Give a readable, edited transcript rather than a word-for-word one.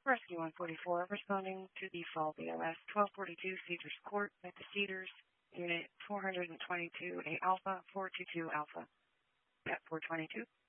Rescue 144 responding to the fall BLS 1242 Cedars Court at the Cedars, Unit 422A Alpha 422 Alpha. At 422.